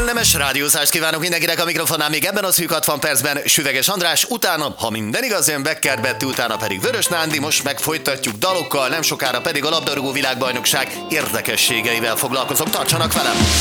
Kellemes rádiózást kívánok mindenkinek a mikrofonnál, még ebben a szűk 60 percben Süveges András, utána, ha minden igaz, jön Becker Betty, utána pedig Vörös Nándi, most meg folytatjuk dalokkal, nem sokára pedig a labdarúgó világbajnokság érdekességeivel foglalkozok, tartsanak velem!